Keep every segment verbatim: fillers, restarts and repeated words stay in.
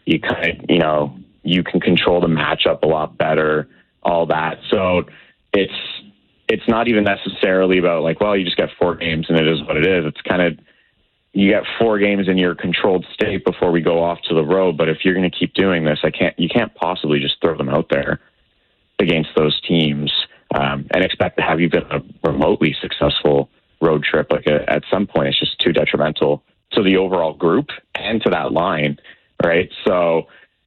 You kind of, you know, you can control the matchup a lot better, all that. So it's it's not even necessarily about like, well, you just got four games and it is what it is. It's kind of, you got four games in your controlled state before we go off to the road. But if you're going to keep doing this, I can't, you can't possibly just throw them out there against those teams um, and expect to have even a remotely successful road trip. Like a, at some point, it's just too detrimental to the overall group and to that line, right? So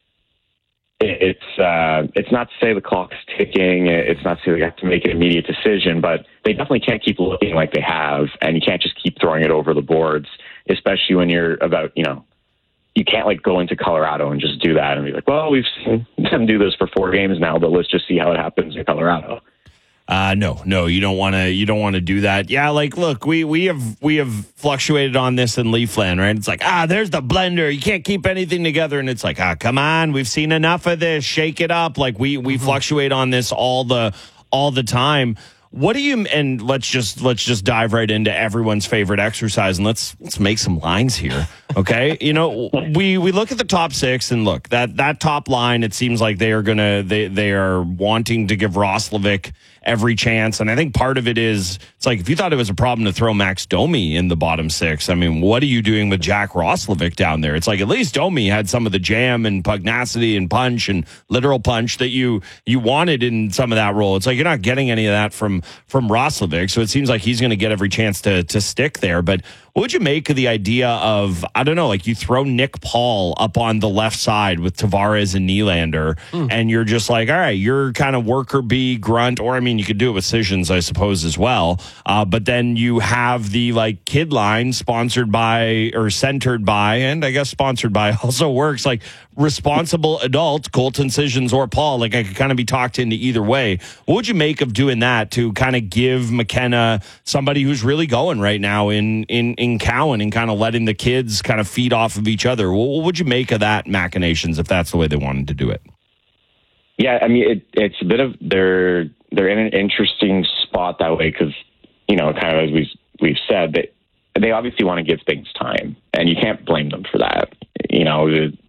it, it's uh, it's not to say the clock's ticking. It's not to say they have to make an immediate decision, but they definitely can't keep looking like they have, and you can't just keep throwing it over the boards, especially when you're about, you know, you can't like go into Colorado and just do that and be like, well, we've seen them do this for four games now, but let's just see how it happens in Colorado. Uh, no, no, you don't want to, you don't want to do that. Yeah. Like, look, we, we have, we have fluctuated on this in Leafland, right? It's like, ah, there's the blender. You can't keep anything together. And it's like, ah, come on, we've seen enough of this. Shake it up. Like we, we mm-hmm. fluctuate on this all the, all the time. What do you, and let's just, let's just dive right into everyone's favorite exercise and let's, let's make some lines here. Okay. You know, we, we look at the top six and look, that, that top line, it seems like they are going to, they, they are wanting to give Roslovic every chance. And I think part of it is, it's like, if you thought it was a problem to throw Max Domi in the bottom six, I mean, what are you doing with Jack Roslovic down there? It's like, at least Domi had some of the jam and pugnacity and punch and literal punch that you, you wanted in some of that role. It's like, you're not getting any of that from, from Roslovic. So it seems like he's going to get every chance to, to stick there. But what would you make of the idea of, I don't know, like you throw Nick Paul up on the left side with Tavares and Nylander, mm. and you're just like, all right, you're kind of worker bee, grunt, or I mean, you could do it with Sessions, I suppose, as well. Uh, but then you have the like kid line sponsored by or centered by, and I guess sponsored by also works, like responsible adult, Colton Sessions or Paul. Like I could kind of be talked into either way. What would you make of doing that to kind of give McKenna somebody who's really going right now in, in, in Cowan and kind of letting the kids kind of feed off of each other? What would you make of that machinations if that's the way they wanted to do it? Yeah, I mean, it, it's a bit of, they're, they're in an interesting spot that way because, you know, kind of as we've, we've said, that they obviously want to give things time, and you can't blame them for that. You know,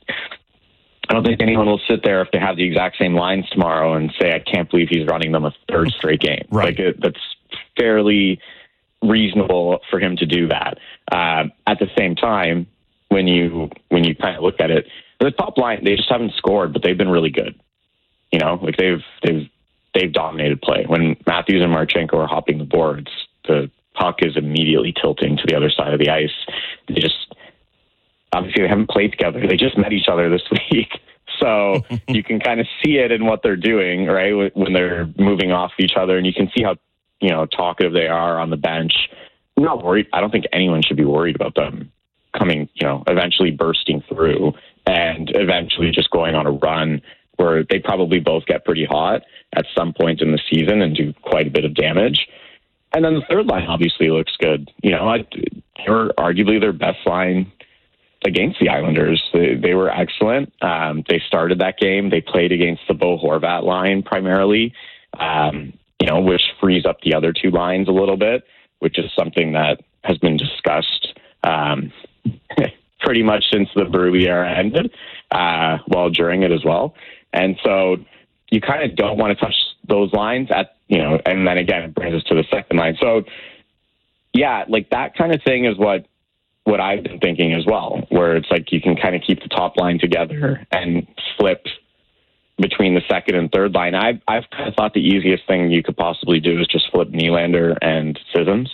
I don't think anyone will sit there if they have the exact same lines tomorrow and say, I can't believe he's running them a third straight game. Right. Like it, that's fairly reasonable for him to do that. Uh, at the same time, when you when you kind of look at it, the top line, they just haven't scored, but they've been really good. You know, like they've they've they've dominated play. When Matthews and Marchenko are hopping the boards, the puck is immediately tilting to the other side of the ice. They just obviously they haven't played together. They just met each other this week. So you can kind of see it in what they're doing, right? When they're moving off each other, and you can see how, you know, talkative they are on the bench. I'm not worried. I don't think anyone should be worried about them coming, you know, eventually bursting through and eventually just going on a run where they probably both get pretty hot at some point in the season and do quite a bit of damage. And then the third line obviously looks good. You know, I, they were arguably their best line against the Islanders. They, they were excellent. Um, they started that game. They played against the Bo Horvat line primarily, um, you know, which frees up the other two lines a little bit, which is something that has been discussed um, pretty much since the Berube era ended, uh, well, during it as well. And so you kind of don't want to touch those lines at, you know, and then again, it brings us to the second line. So yeah, like that kind of thing is what, what I've been thinking as well, where it's like you can kind of keep the top line together and flip between the second and third line. I've, I've kind of thought the easiest thing you could possibly do is just flip Nylander and Sissons.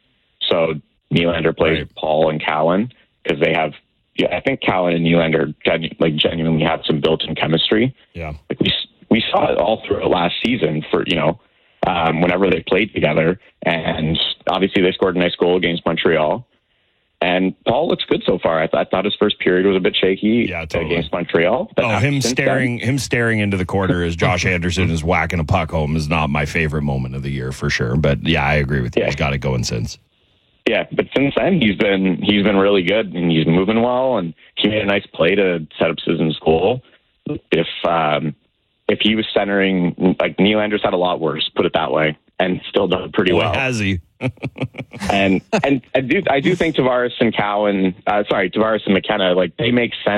So Nylander plays right. Paul and Cowan because they have, yeah, I think Cowan and Nylander genu- like genuinely have some built-in chemistry. Yeah. Like we, we saw it all through last season for, you know, um, whenever they played together. And obviously they scored a nice goal against Montreal. And Paul looks good so far. I, th- I thought his first period was a bit shaky yeah, totally. against Montreal. But oh, him staring then, him staring into the corner as Josh Anderson is whacking a puck home is not my favorite moment of the year for sure. But yeah, I agree with you. Yeah. He's got it going since. Yeah, but since then he's been he's been really good and he's moving well, and he made a nice play to set up Sissons' goal. If um, if he was centering, like Nylander's had a lot worse, put it that way, and still done pretty Boy, well. Has he? and and I do I do think Tavares and Cowan, uh, sorry, Tavares and McKenna, like they make sense